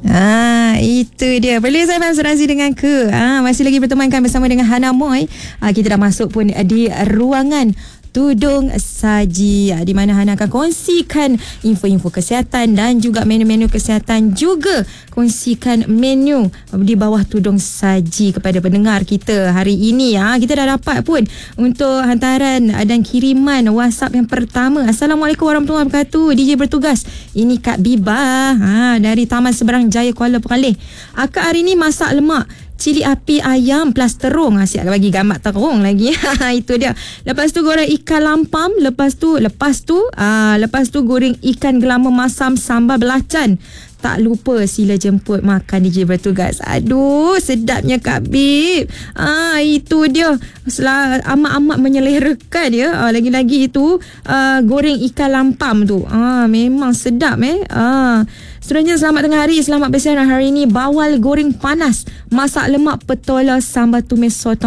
Itu dia. Perlis FM Asuransi dengan ke. Masih lagi bertemankan bersama dengan Hana Moy. Kita dah masuk pun di ruangan Tudung Saji, di mana Hana akan kongsikan info-info kesihatan dan juga menu-menu kesihatan, juga kongsikan menu di bawah Tudung Saji kepada pendengar kita hari ini. Kita dah dapat pun untuk hantaran dan kiriman WhatsApp yang pertama. Assalamualaikum warahmatullahi wabarakatuh. DJ bertugas. Ini Kak Biba dari Taman Seberang Jaya, Kuala Pengalih. Akak hari ni masak lemak cili api ayam plus terung. Asyik bagi gambar terung lagi. Itu dia. Lepas tu goreng ikan lampam. Lepas tu goreng ikan gelama masam sambal belacan. Tak lupa sila jemput makan DJ bertugas. Aduh, sedapnya Kak Bib. Itu dia. Amat-amat menyelerakan ya. Lagi-lagi itu goreng ikan lampam tu. Memang sedap Seterusnya, selamat tengah hari, selamat bersiaran hari ini. Bawal goreng panas, masak lemak petola, sambal tumis sotong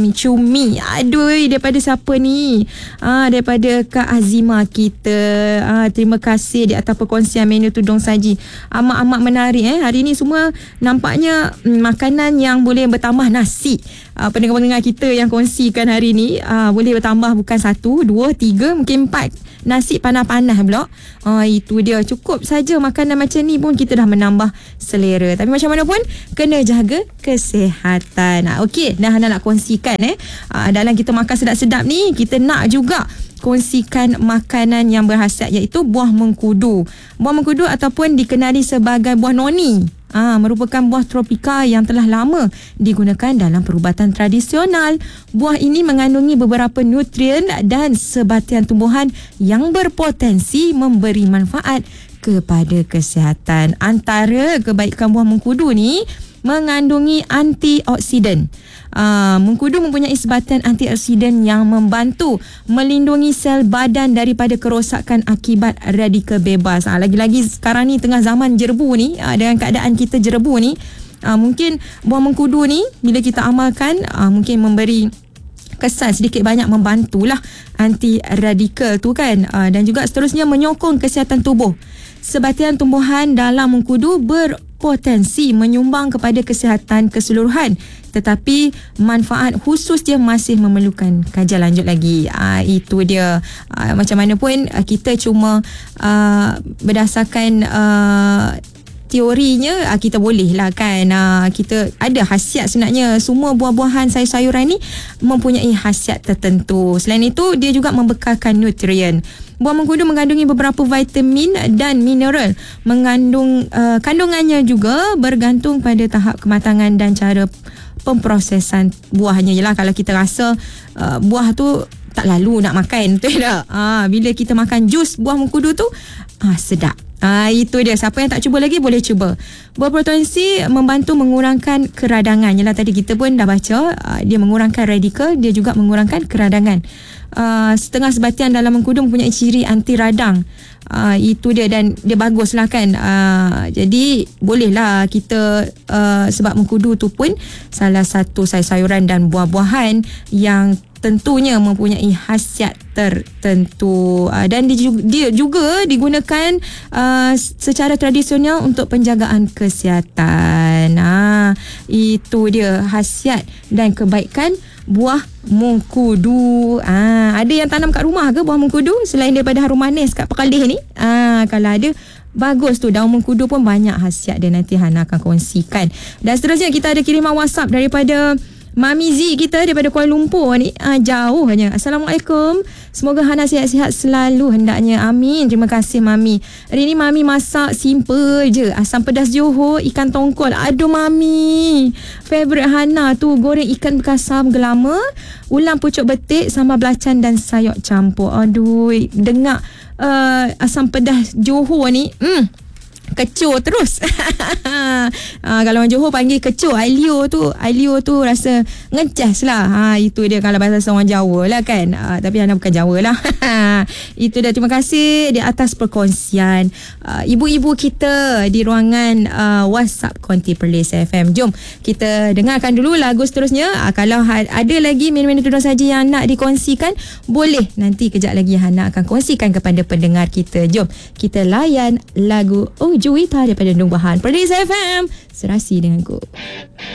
cumi. Aduh, daripada siapa ni? Daripada Kak Azima kita. Terima kasih di atas perkongsian menu Tudung Saji. Amat-amat menarik. Hari ini semua nampaknya makanan yang boleh bertambah nasi. Pendengar-pendengar kita yang kongsikan hari ni boleh bertambah bukan 1, 2, 3, mungkin 4 nasi panas-panas pula. Itu dia. Cukup saja makanan macam ni pun kita dah menambah selera. Tapi macam mana pun kena jaga kesihatan. Okey, dah nak kongsikan dalam kita makan sedap-sedap ni, kita nak juga kongsikan makanan yang berkhasiat, iaitu buah mengkudu. Buah mengkudu ataupun dikenali sebagai buah noni. Merupakan buah tropika yang telah lama digunakan dalam perubatan tradisional. Buah ini mengandungi beberapa nutrien dan sebatian tumbuhan yang berpotensi memberi manfaat kepada kesihatan. Antara kebaikan buah mengkudu ni mengandungi antioksidan. Mengkudu mempunyai sebatan antioksidan yang membantu melindungi sel badan daripada kerosakan akibat radikal bebas. Lagi-lagi sekarang ni tengah zaman jerbu ni, dengan keadaan kita jerbu ni, mungkin buah mengkudu ni bila kita amalkan mungkin memberi kesan sedikit banyak membantulah anti radikal tu kan. Dan juga seterusnya menyokong kesihatan tubuh. Sebatian tumbuhan dalam mengkudu berpotensi menyumbang kepada kesihatan keseluruhan, tetapi manfaat khusus dia masih memerlukan kajian lanjut lagi. Itu dia. Macam mana pun kita cuma berdasarkan teorinya kita boleh lah kan. Kita ada khasiat sebenarnya. Semua buah-buahan, sayur-sayuran ni mempunyai khasiat tertentu. Selain itu, dia juga membekalkan nutrien. Buah mengkudu mengandungi beberapa vitamin dan mineral. Kandungannya juga bergantung pada tahap kematangan dan cara pemprosesan buahnya. Yelah, kalau kita rasa buah tu tak lalu nak makan, betul tak? Bila kita makan jus buah mengkudu tu sedap. Itu dia. Siapa yang tak cuba lagi boleh cuba. Berpotensi membantu mengurangkan keradangan. Yelah, tadi kita pun dah baca, dia mengurangkan radikal, dia juga mengurangkan keradangan. Setengah sebatian dalam mengkudu mempunyai ciri anti radang. Itu dia, dan dia bagus lah kan. Jadi bolehlah kita sebab mengkudu tu pun salah satu sayur-sayuran dan buah-buahan yang tentunya mempunyai khasiat tertentu, dan dia juga digunakan secara tradisional untuk penjagaan kesihatan. Itu dia khasiat dan kebaikan buah mengkudu. Ada yang tanam kat rumah ke buah mengkudu selain daripada harum manis kat Pekalih ni? Kalau ada, bagus tu. Daun mengkudu pun banyak khasiat dia, nanti Hana akan kongsikan. Dan seterusnya kita ada kiriman WhatsApp daripada Mami Z kita daripada Kuala Lumpur ni. Jauh hanya. Assalamualaikum. Semoga Hana sihat-sihat selalu hendaknya. Amin. Terima kasih Mami. Hari ni Mami masak simple je. Asam pedas Johor, ikan tongkol. Aduh Mami, favourite Hana tu goreng ikan bekasam gelama, ulam pucuk betik, sambal belacan dan sayur campur. Aduh, dengar asam pedas Johor ni kecoh terus. Kalau orang Johor panggil kecoh, Ailio tu rasa ngejas lah. Itu dia kalau bahasa orang Jawa lah kan. Tapi Hana bukan Jawa lah. Itu dia. Terima kasih di atas perkongsian ibu-ibu kita di ruangan WhatsApp Konti Perlis FM. Jom kita dengarkan dulu lagu seterusnya. Kalau ada lagi menu-menu Tudung Saji yang nak dikongsikan, boleh nanti kejap lagi Hana akan kongsikan kepada pendengar kita. Jom kita layan lagu Juwita daripada Nungbahan. Perlis FM, serasi denganku.